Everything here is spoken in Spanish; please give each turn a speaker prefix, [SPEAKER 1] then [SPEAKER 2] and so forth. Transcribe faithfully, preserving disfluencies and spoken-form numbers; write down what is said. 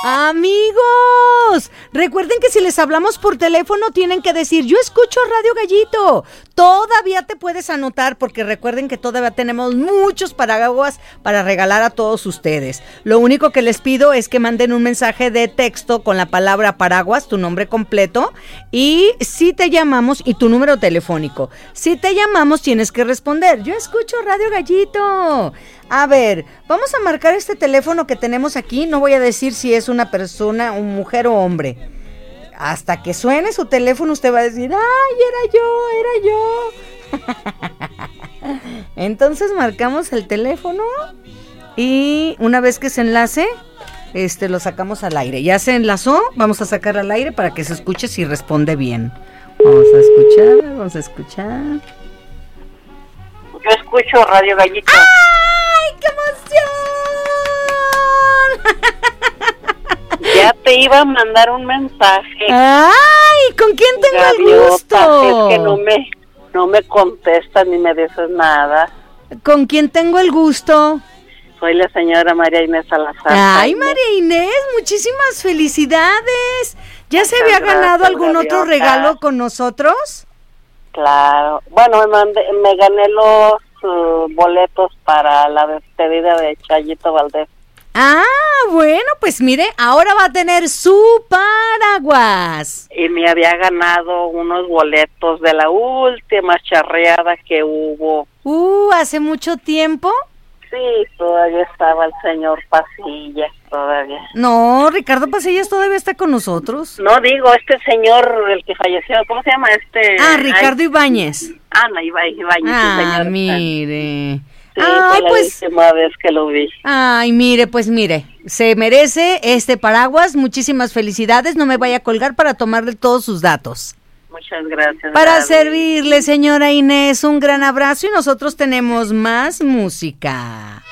[SPEAKER 1] Amigos, recuerden que si les hablamos por teléfono tienen que decir, yo escucho Radio Gallito. Todavía te puedes anotar porque recuerden que todavía tenemos muchos paraguas para regalar a todos ustedes. Lo único que les pido es que manden un mensaje de texto con la palabra paraguas, tu nombre completo, y si te llamamos, y tu número telefónico. Si te llamamos tienes que responder, yo escucho Radio Gallito. A ver, vamos a marcar este teléfono que tenemos aquí. No voy a decir si es una persona, una mujer o hombre. Hasta que suene su teléfono usted va a decir, ¡ay, era yo, era yo! Entonces marcamos el teléfono y una vez que se enlace, este, lo sacamos al aire. Ya se enlazó, vamos a sacar al aire para que se escuche si responde bien. Vamos a escuchar, vamos a escuchar.
[SPEAKER 2] Yo escucho Radio Gallito.
[SPEAKER 1] ¡Ay, qué emoción!
[SPEAKER 2] Ya te iba a mandar un mensaje.
[SPEAKER 1] ¡Ay! ¿Con quién tengo
[SPEAKER 2] Gaviota,
[SPEAKER 1] el gusto?
[SPEAKER 2] Es que no me, no me contestas ni me dices nada.
[SPEAKER 1] ¿Con quién tengo el gusto?
[SPEAKER 2] Soy la señora María Inés Salazar.
[SPEAKER 1] Ay, María Inés, muchísimas felicidades. ¿Ya se había
[SPEAKER 2] Muchas
[SPEAKER 1] ganado
[SPEAKER 2] gracias,
[SPEAKER 1] algún
[SPEAKER 2] Gaviota.
[SPEAKER 1] otro regalo con nosotros?
[SPEAKER 2] Claro. Bueno, me, mandé, me gané los uh, boletos para la despedida de Chayito Valdés.
[SPEAKER 1] Ah, bueno, pues mire, ahora va a tener su paraguas.
[SPEAKER 2] Y me había ganado unos boletos de la última charreada que hubo.
[SPEAKER 1] Uh, ¿hace mucho tiempo?
[SPEAKER 2] Sí, todavía estaba el señor Pasillas, todavía.
[SPEAKER 1] No, Ricardo Pasillas todavía está con nosotros.
[SPEAKER 2] No digo, este señor, el que falleció, ¿cómo se llama este?
[SPEAKER 1] Ah, Ricardo
[SPEAKER 2] Ay,
[SPEAKER 1] Ibáñez.
[SPEAKER 2] Ana Ibáñez, Ibáñez,
[SPEAKER 1] Ah,
[SPEAKER 2] sí, señor.
[SPEAKER 1] mire.
[SPEAKER 2] Sí,
[SPEAKER 1] Ay,
[SPEAKER 2] fue la
[SPEAKER 1] pues.
[SPEAKER 2] última vez que lo vi.
[SPEAKER 1] Ay, mire, pues mire, se merece este paraguas. Muchísimas felicidades. No me vaya a colgar para tomarle todos sus datos.
[SPEAKER 2] Muchas gracias.
[SPEAKER 1] Para
[SPEAKER 2] Gaby.
[SPEAKER 1] servirle, señora Inés, un gran abrazo y nosotros tenemos más música.